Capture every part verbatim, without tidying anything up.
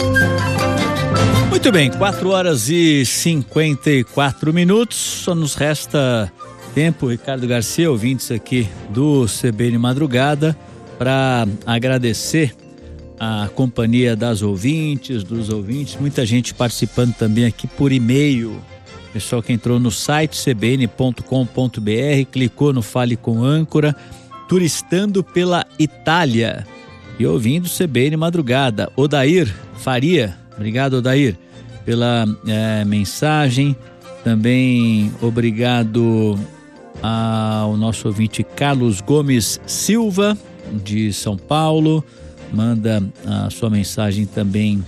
Muito bem, quatro horas e cinquenta e quatro minutos, só nos resta tempo, Ricardo Garcia, ouvintes aqui do C B N Madrugada, para agradecer a companhia das ouvintes, dos ouvintes, muita gente participando também aqui por e-mail, pessoal que entrou no site c b n ponto com ponto b r, clicou no Fale com Âncora, turistando pela Itália e ouvindo C B N Madrugada. Odair Faria, obrigado Odair pela é, mensagem, também obrigado ao nosso ouvinte Carlos Gomes Silva de São Paulo, manda a sua mensagem também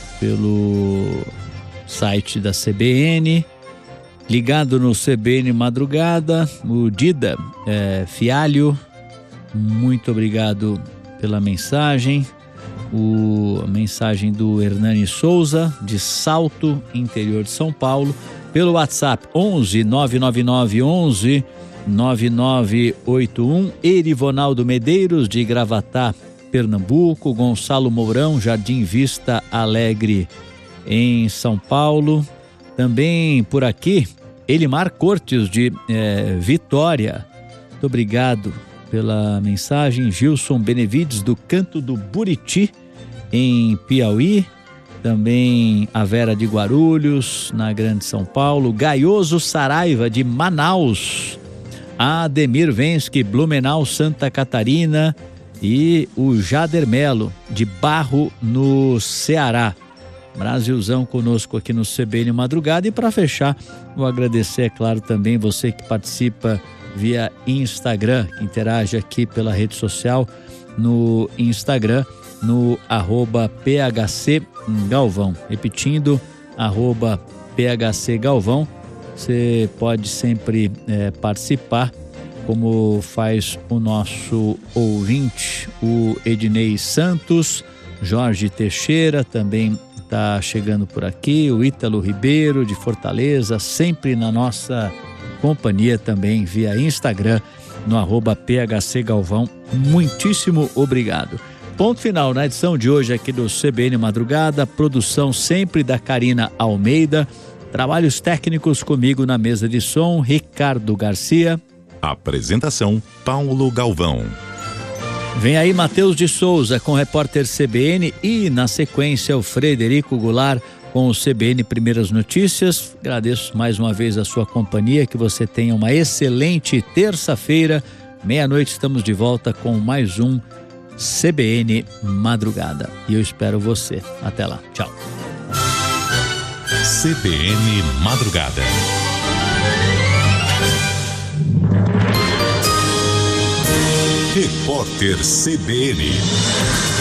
pelo site da C B N, ligado no C B N Madrugada, o Dida é, Fialho, muito obrigado pela mensagem. O, a mensagem do Hernani Souza, de Salto, interior de São Paulo, pelo WhatsApp onze nove nove nove onze nove nove oito um, Erivonaldo Medeiros, de Gravatá, Pernambuco, Gonçalo Mourão, Jardim Vista Alegre, em São Paulo, também por aqui, Elimar Cortes, de eh, Vitória, muito obrigado pela mensagem. Gilson Benevides, do Canto do Buriti, em Piauí, também a Vera de Guarulhos, na Grande São Paulo, Gaioso Saraiva, de Manaus, Ademir Vensky, Blumenau, Santa Catarina, e o Jader Melo, de Barro, no Ceará. Brasilzão conosco aqui no C B N Madrugada. E para fechar, vou agradecer, é claro, também você que participa via Instagram, que interage aqui pela rede social no Instagram, no arroba P H C Galvão. Repetindo, arroba P H C Galvão. Você pode sempre é, participar, como faz o nosso ouvinte, o Ednei Santos, Jorge Teixeira também está chegando por aqui, o Ítalo Ribeiro, de Fortaleza, sempre na nossa companhia também via Instagram, no arroba P H C Galvão. Muitíssimo obrigado. Ponto final na edição de hoje aqui do C B N Madrugada, produção sempre da Karina Almeida, trabalhos técnicos comigo na mesa de som, Ricardo Garcia. Apresentação, Paulo Galvão. Vem aí Matheus de Souza com o repórter C B N e na sequência o Frederico Goulart com o C B N Primeiras Notícias. Agradeço mais uma vez a sua companhia, que você tenha uma excelente terça-feira, meia-noite estamos de volta com mais um C B N Madrugada e eu espero você. Até lá, tchau. C B N Madrugada. Repórter C B N.